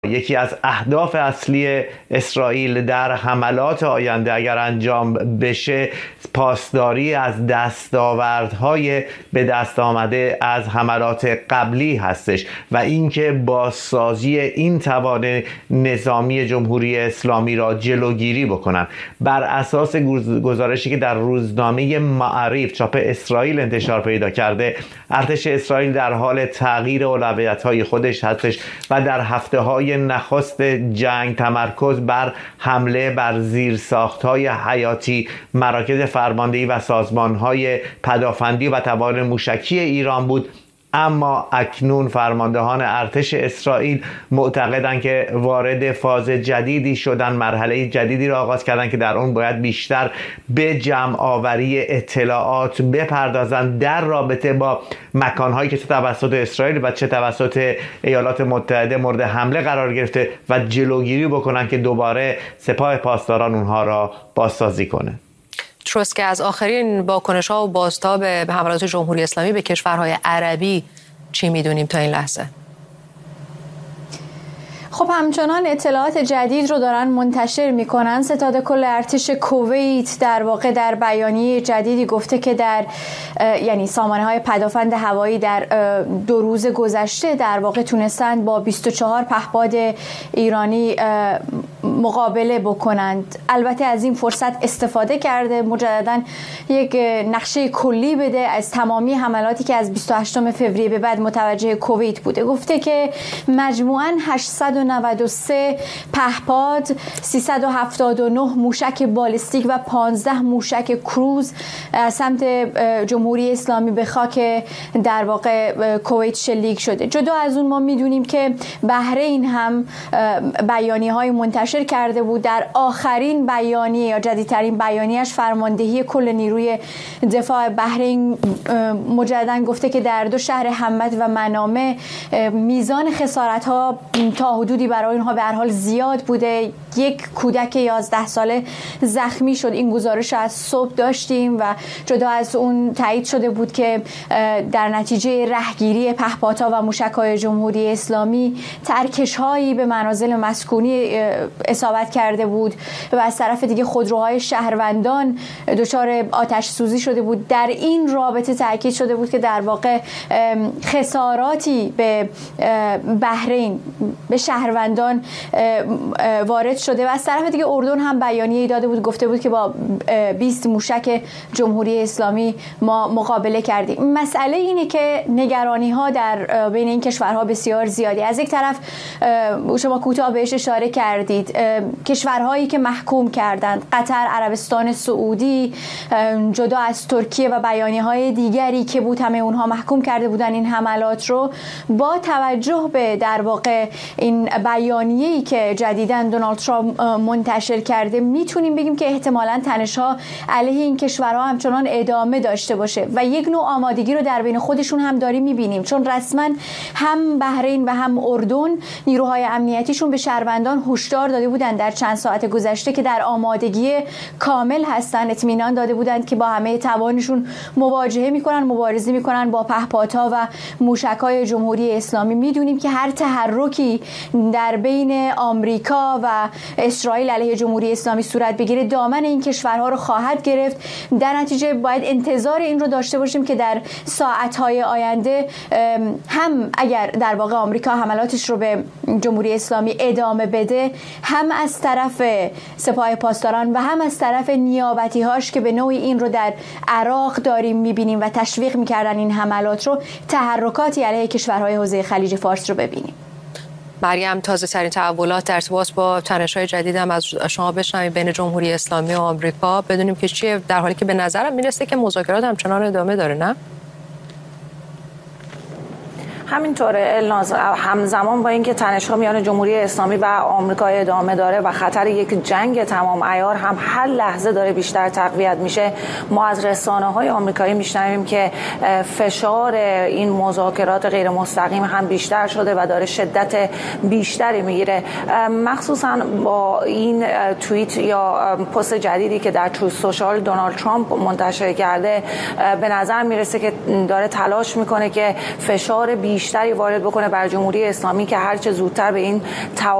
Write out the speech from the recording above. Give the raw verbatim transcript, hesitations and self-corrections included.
یکی از اهداف اصلی اسرائیل در حملات آینده اگر انجام بشه پاسداری از دستاوردهای به دست آمده از حملات قبلی هستش و اینکه بازسازی این توان نظامی جمهوری اسلامی را جلوگیری بکنن. بر اساس گزارشی که در روزنامه معارف چاپ اسرائیل انتشار پیدا کرده، ارتش اسرائیل در حال تغییر اولویت‌های خودش هستش و در هفته‌های نخست جنگ تمرکز بر حمله بر زیرساخت‌های حیاتی، مراکز فرماندهی و سازمان‌های پدافندی و توان موشکی ایران بود. اما اکنون فرماندهان ارتش اسرائیل معتقدند که وارد فاز جدیدی شدن، مرحله جدیدی را آغاز کردند که در اون باید بیشتر به جمع آوری اطلاعات بپردازند در رابطه با مکانهایی که چه توسط اسرائیل و چه توسط ایالات متحده مورد حمله قرار گرفته و جلوگیری بکنند که دوباره سپاه پاسداران اونها را بازسازی کنه. تروس که از آخرین واکنش‌ها و بازتاب حملات جمهوری اسلامی به کشورهای عربی چی می‌دونیم تا این لحظه؟ خب همچنان اطلاعات جدید رو دارن منتشر میکنن. ستاد کل ارتش کویت در واقع در بیانیه جدیدی گفته که در یعنی سامانه های پدافند هوایی در دو روز گذشته در واقع تونستند با بیست و چهار پهپاد ایرانی مقابله بکنند. البته از این فرصت استفاده کرده مجددا یک نقشه کلی بده از تمامی حملاتی که از بیست و هشتم فوریه به بعد متوجه کویت بوده. گفته که مجموعاً هشتصد و نود و سه پهپاد، سیصد و هفتاد و نه موشک بالستیک و پانزده موشک کروز از سمت جمهوری اسلامی به خاک در واقع کویت شلیک شده. جدا از اون ما میدونیم که بحرین هم بیانیه‌های منتشر کرده بود. در آخرین بیانیه یا جدیدترین بیانیه‌اش فرماندهی کل نیروی دفاع بحرین مجددا گفته که در دو شهر حمد و منامه میزان خسارت‌ها تا حدودی برای اینها به هر حال زیاد بوده. یک کودک یازده ساله زخمی شد. این گزارش از صبح داشتیم و جدا از اون تایید شده بود که در نتیجه رهگیری پهپادها و موشک‌های جمهوری اسلامی ترکش‌هایی به منازل مسکونی اصابت کرده بود و از طرف دیگه خودروهای شهروندان دچار آتش سوزی شده بود. در این رابطه تاکید شده بود که در واقع خساراتی به بحرین به شهروندان وارد شده و از طرف دیگه اردن هم بیانیه‌ای داده بود، گفته بود که با بیست موشک جمهوری اسلامی ما مقابله کردیم. مسئله اینه که نگرانی‌ها در بین این کشورها بسیار زیاده. از یک طرف شما کوتاه بهش اشاره کردید، کشورهایی که محکوم کردند، قطر، عربستان سعودی، جدا از ترکیه و بیانیه‌های دیگری که بود، همه اونها محکوم کرده بودن این حملات رو. با توجه به در واقع این بیانیه‌ای که جدیداً دونالد ترامپ منتشر کرده، میتونیم بگیم که احتمالاً تنش‌ها علیه این کشورها همچنان ادامه داشته باشه و یک نوع آمادگی رو در بین خودشون هم داریم میبینیم، چون رسما هم بحرین و هم اردن نیروهای امنیتیشون به شهروندان هشدار داده بودند در چند ساعت گذشته که در آمادگی کامل هستن، اطمینان داده بودند که با همه توانشون مواجهه میکنن، مبارزه میکنن با پهپادها و موشک‌های جمهوری اسلامی. میدونیم که هر تحرکی در بین آمریکا و اسرائیل علیه جمهوری اسلامی صورت بگیره دامن این کشورها رو خواهد گرفت. در نتیجه باید انتظار این رو داشته باشیم که در ساعت‌های آینده هم اگر در واقع آمریکا حملاتش رو به جمهوری اسلامی ادامه بده، هم از طرف سپاه پاسداران و هم از طرف نیابتی‌هاش که به نوعی این رو در عراق داریم می‌بینیم و تشویق می‌کردن این حملات رو، تحرکاتی علیه کشورهای حوزه خلیج فارس رو ببینیم. مریم، تازه ترین تحولات در ارتباط با تنش‌های جدید هم از شما بشنویم بین جمهوری اسلامی و آمریکا، بدونیم که چیه، در حالی که به نظرم میرسه که مذاکرات همچنان ادامه داره. نه؟ همینطوره الناز، همزمان با اینکه تنش‌ها میان جمهوری اسلامی و آمریکا ادامه داره و خطر یک جنگ تمام عیار هم هر لحظه داره بیشتر تقویت میشه، ما از رسانه‌های آمریکایی میشنویم که فشار این مذاکرات غیر مستقیم هم بیشتر شده و داره شدت بیشتری میگیره. مخصوصا با این توییت یا پست جدیدی که در تروث سوشال دونالد ترامپ منتشر کرده، به نظر میرسه که داره تلاش میکنه که فشار بیشتر بیشتری وارد بکنه بر جمهوری اسلامی که هرچه زودتر به این